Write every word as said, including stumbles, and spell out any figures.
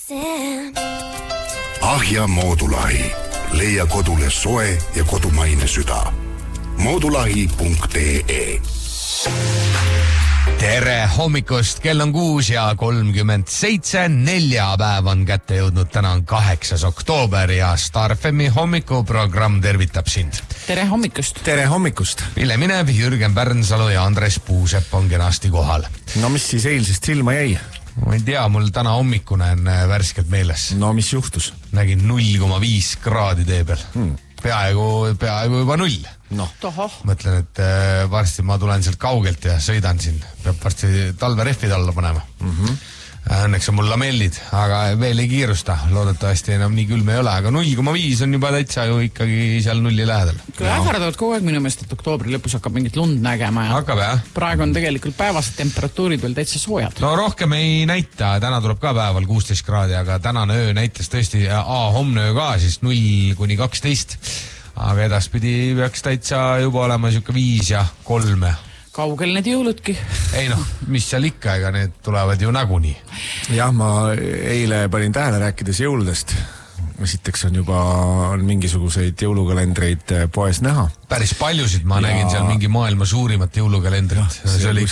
Ahja Moodulahi. Leia kodule soe ja kodumaine süda. moodulahi punkt ee. Tere hommikust, kell on kuus ja kolmkümmend seitse, neljapäev on kätte jõudnud, täna on kaheksas oktoober ja Star F M-i hommikuprogramm tervitab sind. Tere hommikust. Tere hommikust. Mille minev, Jürgen Pärnsalu ja Andres Puusepp on kenasti kohal. No mis siis eilsest silma jäi? Ma ei tea, mul täna hommikune on värskelt meeles. No mis juhtus? Nägin null koma viis kraadi tee peal. Hmm. Peaaegu, peaaegu juba null. No. Mõtlen, et varsti ma tulen sealt kaugelt ja sõidan siin. Peab varsti talverehvid alla panema. Mm-hmm. Õnneks on mul lamellid, aga veel ei kiirusta. Loodetavasti enam nii külm ei ole, aga null koma viis on juba täitsa ju ikkagi seal nulli lähedal. Kui no. ähvardavad kogu aeg minu meelest, et oktoobri lõpus hakkab mingit lund nägema. Ja hakkab, jah? Praegu on tegelikult päevased temperatuurid veel täitsa soojad. No rohkem ei näita. Täna tuleb ka päeval kuusteist kraadi, aga tänane öö näitas tõesti A, homne öö ka, siis null kuni kaksteist. Aga edaspidi peaks täitsa juba olema siuke viis ja kolm. Kaugel need jõuludki? Ei noh, mis seal ikka, ega need tulevad ju näguni. Jah, ma eile panin tähele rääkides jõuludest. Esiteks on juba on mingisuguseid jõulukalendreid poes näha. Päris paljusid, ma ja... nägin seal mingi maailma suurimat jõulukalendrit. See, see oli